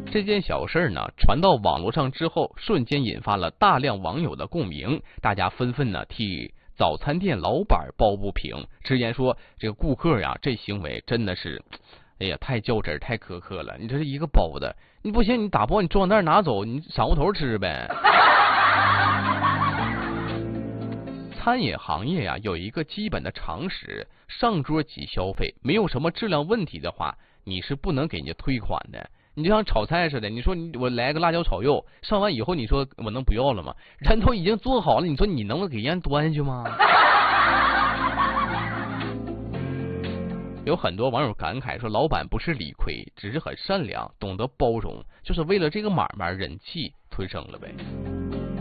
这件小事呢传到网络上之后，瞬间引发了大量网友的共鸣，大家纷纷呢替早餐店老板抱不平，直言说这个顾客呀，这行为真的是，哎呀，太较真太苛刻了。你这是一个包子，你不行，你打包你装那儿拿走，你晌午头吃呗。餐饮行业呀，有一个基本的常识，上桌即消费，没有什么质量问题的话，你是不能给人家退款的。你就像炒菜似的，你说我来个辣椒炒肉，上完以后你说我能不要了吗？人都已经做好了，你说你能够给人端下去吗？有很多网友感慨说，老板不是理亏，只是很善良，懂得包容，就是为了这个买卖人气推升了呗。